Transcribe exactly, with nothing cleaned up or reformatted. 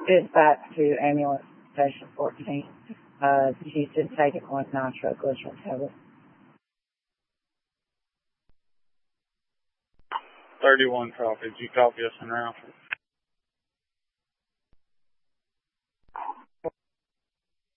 dispatch to ambulance station fourteen. Uh, she's just taking one nitroglycerin tablet. thirty-one copies. You copy us in Ralphie?